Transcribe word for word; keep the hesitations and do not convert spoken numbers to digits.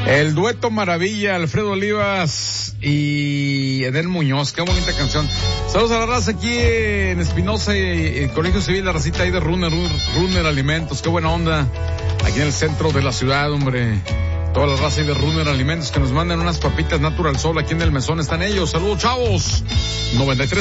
El dueto maravilla, Alfredo Olivas y Edel Muñoz, qué bonita canción. Saludos a la raza aquí en Espinosa y el Colegio Civil, la racita ahí de Runner, Runner Alimentos, qué buena onda. Aquí en el centro de la ciudad, hombre. Toda la raza ahí de Runner Alimentos que nos mandan unas papitas Natural Sol aquí en el mesón, están ellos. Saludos, chavos. noventa y tres